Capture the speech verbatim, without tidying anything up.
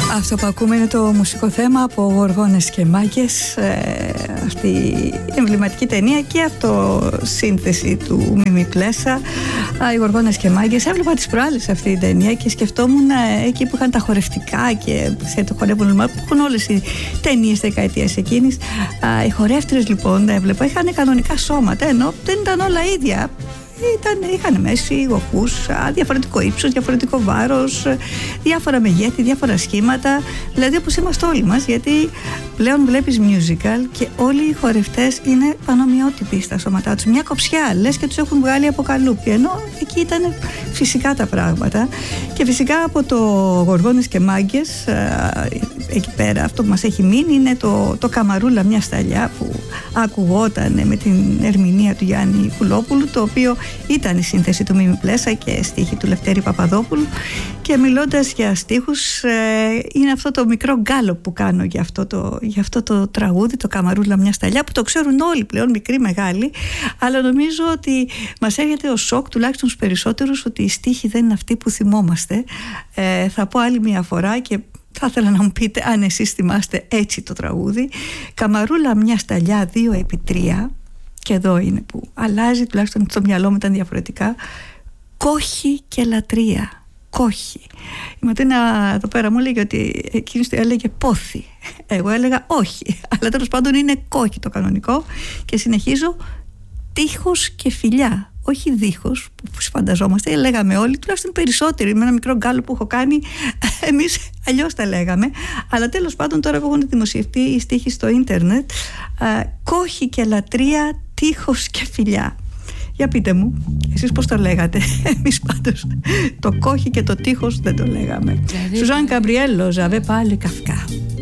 Αυτό που ακούμε είναι το μουσικό θέμα από Γοργόνες και Μάγκες, ε, αυτή η εμβληματική ταινία και αυτοσύνθεση του Μίμη Πλέσα, οι Γοργόνες και Μάγκες. Έβλεπα τις προάλλες αυτή την ταινία και σκεφτόμουν ε, εκεί που είχαν τα χορευτικά και σε το χορεύουν, που έχουν όλες οι ταινίες δεκαετίας εκείνης. Ε, οι χορεύτριες λοιπόν έβλεπα είχαν κανονικά σώματα, ενώ δεν ήταν όλα ίδια. Ήταν, είχαν μέση, γοχούς, διαφορετικό ύψος, διαφορετικό βάρος, διάφορα μεγέθη, διάφορα σχήματα. Δηλαδή όπως είμαστε όλοι μας, γιατί πλέον βλέπεις musical και όλοι οι χορευτές είναι πανομοιότυποι στα σώματά τους. Μια κοψιά, λες και τους έχουν βγάλει από καλούπι, ενώ εκεί ήταν φυσικά τα πράγματα. Και φυσικά από το Γοργόνες και Μάγκες, εκεί πέρα αυτό που μας έχει μείνει είναι το, το Καμαρούλα μια σταλιά, που ακουγόταν με την ερμηνεία του Γιάννη Κουλόπουλου, το οποίο ήταν η σύνθεση του Μίμη Πλέσα και στίχη του Λευτέρη Παπαδόπουλου. Και μιλώντας για στίχους, ε, είναι αυτό το μικρό γκάλο που κάνω για αυτό το, για αυτό το τραγούδι, το Καμαρούλα μια σταλιά, που το ξέρουν όλοι πλέον, μικροί μεγάλοι, αλλά νομίζω ότι μας έρχεται ο σοκ, τουλάχιστον στους περισσότερους, ότι η στίχη δεν είναι αυτή που θυμόμαστε. Ε, θα πω άλλη μια φορά και θα ήθελα να μου πείτε αν εσείς θυμάστε έτσι το τραγούδι. Καμαρούλα μια σταλιά δύο επί τρία. Και εδώ είναι που αλλάζει, τουλάχιστον στο μυαλό μου ήταν διαφορετικά. Κόχη και λατρεία. Κόχη. Η Ματίνα εδώ πέρα μου έλεγε ότι εκείνης έλεγε πόθη. Εγώ έλεγα όχι. Αλλά τέλος πάντων είναι κόχη το κανονικό. Και συνεχίζω, τείχος και φιλιά. Όχι δίχως που φανταζόμαστε, λέγαμε όλοι, τουλάχιστον περισσότεροι, με ένα μικρό γκάλο που έχω κάνει, εμείς αλλιώς τα λέγαμε. Αλλά τέλος πάντων, τώρα που έχουν δημοσιευτεί οι στίχοι στο ίντερνετ, κόχη και λατρεία, τείχος και φιλιά. Για πείτε μου, εσείς πώς το λέγατε? Εμείς πάντως το κόχη και το τείχος δεν το λέγαμε. Σουζάν Καμπριέλο, Ζαβέ πάλι Καφκά.